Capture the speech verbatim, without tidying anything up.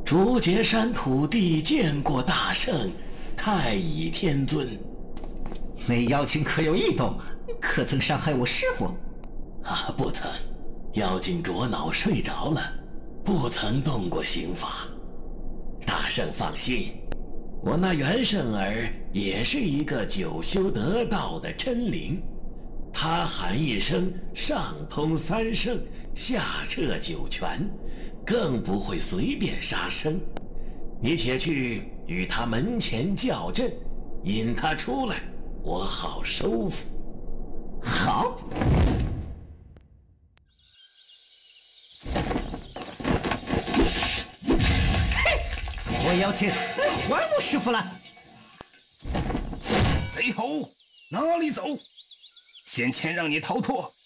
竹节山土地见过大圣，太乙天尊。 那妖精可有异动？可曾伤害我师傅？ 啊，不曾。妖精着脑睡着了，不曾动过刑法。大圣放心，我那元圣儿也是一个九修得道的真灵，他喊一声上通三圣，下彻九泉，更不会随便杀生。你且去与他门前叫阵，引他出来，我好收服。 好。活妖精，还我师傅了！ 贼猴，哪里走？先前让你逃脱，